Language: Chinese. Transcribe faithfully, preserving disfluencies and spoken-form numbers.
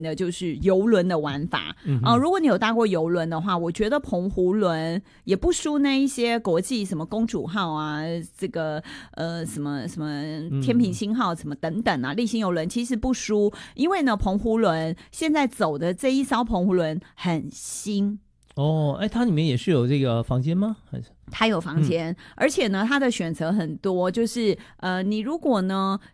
呢就是邮轮的玩法、嗯呃、如果你有搭过邮轮的话，我觉得澎湖轮也不输那一些国际什么公主号啊，这个呃什么什么天平星号什么等等啊，丽星邮轮其实不输，因为呢澎湖轮现在走的这一艘澎湖轮很新哦。哎，它里面也是有这个房间吗？还是它有房间、嗯、而且呢它的选择很多，就是呃，你如果呢